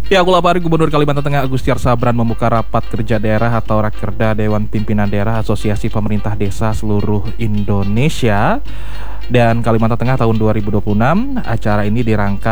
Ya, Kulapari Gubernur Kalimantan Tengah Agustiar Sabran membuka rapat kerja daerah atau Rakerda Dewan Pimpinan Daerah Asosiasi Pemerintah Desa seluruh Indonesia dan Kalimantan Tengah tahun 2026. Acara ini dirangka